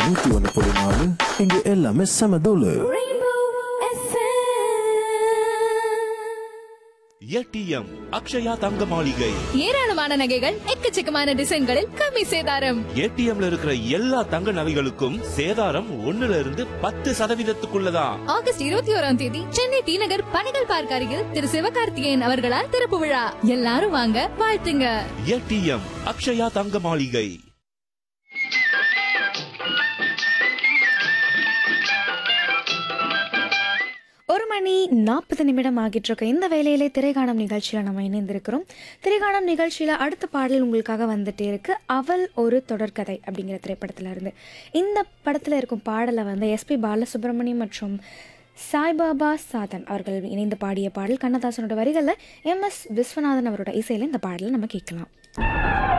101.4 இங்க எல்லாமே செம தூளு. ஏடிஎம் அக்ஷயா தங்க மாளிகை. ஏராளமான நகைகள் எக்கச்சக்கமான டிசைன்களில் கம்மி சேதாரம். ஏடிஎம்ல இருக்கிற எல்லா தங்க நகைகளுக்கும் சேதாரம் 1% ஆகஸ்ட் 21 சென்னை டி நகர் பணிகள் பார்க்க அருகில் திரு சிவகார்த்திகேயன் அவர்களால் திறப்பு விழா. எல்லாரும் வாங்க, வாழ்த்துங்க. ஏடிஎம் அக்ஷயா தங்க மாளிகை. 1:40 ஆகிட்டு இருக்க இந்த வேலையிலே திரைகாணம் நிகழ்ச்சியில் நம்ம இணைந்திருக்கிறோம். திரைகாணம் நிகழ்ச்சியில் அடுத்த பாடல் உங்களுக்காக வந்துட்டே இருக்கு. அவள் ஒரு தொடர்கதை அப்படிங்கிற திரைப்படத்தில் இருந்து. இந்த படத்தில் இருக்கும் பாடலை எஸ்பி பாலசுப்ரமணியம் மற்றும் சாய்பாபா சாதன் அவர்கள் இணைந்து பாடிய பாடல். கண்ணதாசனோட வரிகளில் MS விஸ்வநாதன் அவரோட இசையில் இந்த பாடலை நம்ம கேட்கலாம்.